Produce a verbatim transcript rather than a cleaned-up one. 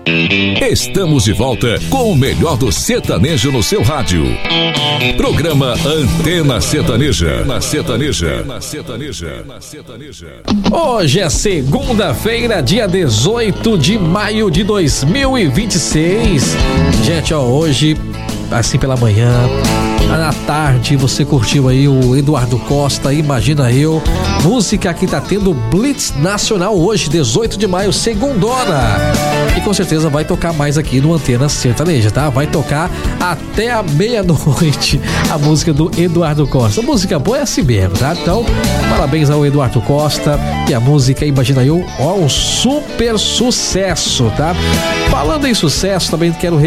Estamos de volta com o melhor do sertanejo no seu rádio. Programa Antena Sertaneja. Na Sertaneja. Na Sertaneja. Na Sertaneja. Hoje é segunda-feira, dia dezoito de maio de dois mil e vinte e seis. Gente, ó, hoje, assim pela manhã, à tarde, você curtiu aí o Eduardo Costa, Imagina Eu. Música que tá tendo Blitz Nacional hoje, dezoito de maio, segundona. E com certeza vai tocar mais aqui no Antena Sertaneja, tá? Vai tocar até a meia-noite a música do Eduardo Costa. Música boa é assim mesmo, tá? Então, parabéns ao Eduardo Costa e a música Imagina Eu, ó, um super sucesso, tá? Falando em sucesso, também quero